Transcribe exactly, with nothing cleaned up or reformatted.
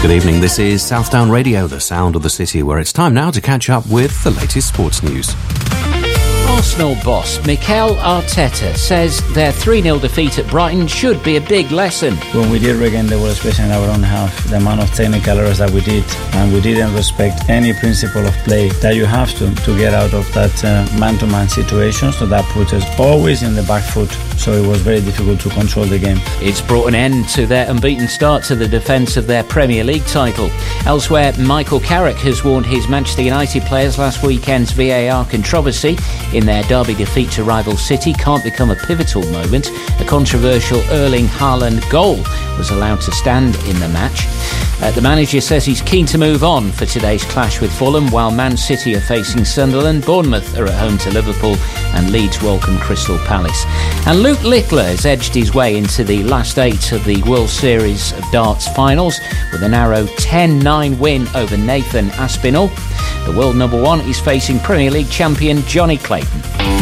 Good evening, this is Southdown Radio, the sound of the city, where it's time now to catch up with the latest sports news. Arsenal boss Mikel Arteta says their three nil defeat at Brighton should be a big lesson. When we did regain the ball, especially in our own half, the amount of technical errors that we did, and we didn't respect any principle of play that you have to to get out of that uh, man-to-man situation, so that puts us always in the back foot, so it was very difficult to control the game. It's brought an end to their unbeaten start to the defence of their Premier League title. Elsewhere, Michael Carrick has warned his Manchester United players last weekend's V A R controversy in their derby defeat to rival City can't become a pivotal moment. A controversial Erling Haaland goal was allowed to stand in the match. Uh, the manager says he's keen to move on for today's clash with Fulham, while Man City are facing Sunderland, Bournemouth are at home to Liverpool, and Leeds welcome Crystal Palace. And Luke Littler has edged his way into the last eight of the World Series of Darts finals with a narrow ten nine win over Nathan Aspinall. The world number one is facing Premier League champion Johnny Clayton.